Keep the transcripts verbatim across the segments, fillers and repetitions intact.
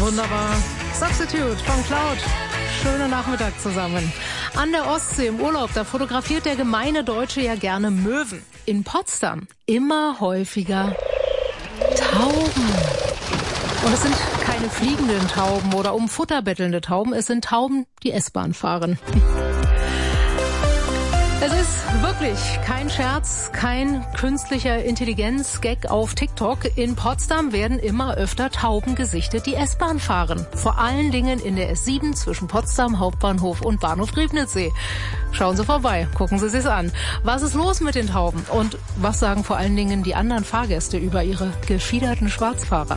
Wunderbar. Substitute von Cloud. Schönen Nachmittag zusammen. An der Ostsee im Urlaub, da fotografiert der gemeine Deutsche ja gerne Möwen. In Potsdam immer häufiger Tauben. Und es sind keine fliegenden Tauben oder um Futter bettelnde Tauben, es sind Tauben, die S-Bahn fahren. Es ist wirklich kein Scherz, kein künstlicher Intelligenz-Gag auf TikTok. In Potsdam werden immer öfter Tauben gesichtet, die S-Bahn fahren. Vor allen Dingen in der S sieben zwischen Potsdam Hauptbahnhof und Bahnhof Griebnitzsee. Schauen Sie vorbei, gucken Sie sich's an. Was ist los mit den Tauben? Und was sagen vor allen Dingen die anderen Fahrgäste über ihre gefiederten Schwarzfahrer?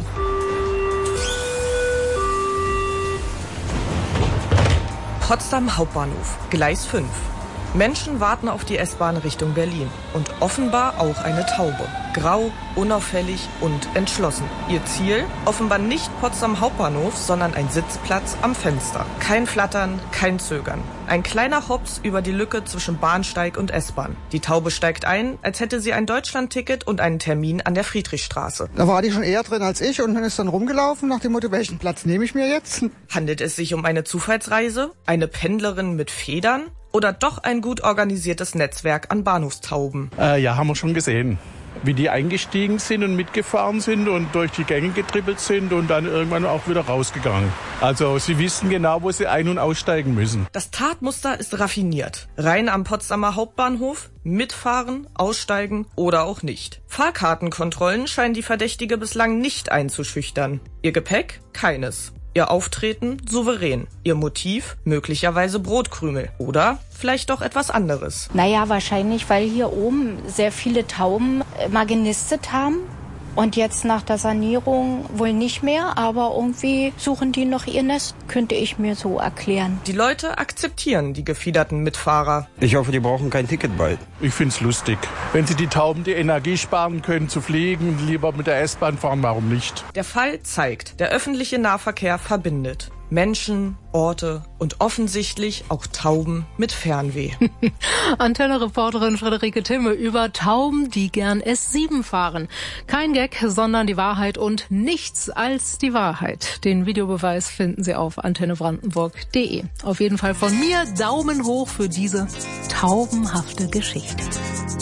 Potsdam Hauptbahnhof, Gleis fünf. Menschen warten auf die S-Bahn Richtung Berlin und offenbar auch eine Taube. Grau, unauffällig und entschlossen. Ihr Ziel? Offenbar nicht Potsdam Hauptbahnhof, sondern ein Sitzplatz am Fenster. Kein Flattern, kein Zögern. Ein kleiner Hops über die Lücke zwischen Bahnsteig und S-Bahn. Die Taube steigt ein, als hätte sie ein Deutschlandticket und einen Termin an der Friedrichstraße. Da war die schon eher drin als ich und dann ist dann rumgelaufen nach dem Motto, welchen Platz nehme ich mir jetzt? Handelt es sich um eine Zufallsreise? Eine Pendlerin mit Federn? Oder doch ein gut organisiertes Netzwerk an Bahnhofstauben? Äh, ja, haben wir schon gesehen. Wie die eingestiegen sind und mitgefahren sind und durch die Gänge getrippelt sind und dann irgendwann auch wieder rausgegangen. Also sie wissen genau, wo sie ein- und aussteigen müssen. Das Tatmuster ist raffiniert. Rein am Potsdamer Hauptbahnhof, mitfahren, aussteigen oder auch nicht. Fahrkartenkontrollen scheinen die Verdächtige bislang nicht einzuschüchtern. Ihr Gepäck? Keines. Ihr Auftreten souverän. Ihr Motiv möglicherweise Brotkrümel. Oder vielleicht doch etwas anderes. Naja, wahrscheinlich, weil hier oben sehr viele Tauben mal genistet haben. Und jetzt nach der Sanierung wohl nicht mehr, aber irgendwie suchen die noch ihr Nest, könnte ich mir so erklären. Die Leute akzeptieren die gefiederten Mitfahrer. Ich hoffe, die brauchen kein Ticket bald. Ich find's lustig. Wenn sie die Tauben die Energie sparen können zu fliegen und lieber mit der S-Bahn fahren, warum nicht? Der Fall zeigt, der öffentliche Nahverkehr verbindet. Menschen, Orte und offensichtlich auch Tauben mit Fernweh. Antenne-Reporterin Friederike Timme über Tauben, die gern S sieben fahren. Kein Gag, sondern die Wahrheit und nichts als die Wahrheit. Den Videobeweis finden Sie auf antenne brandenburg punkt de. Auf jeden Fall von mir Daumen hoch für diese taubenhafte Geschichte.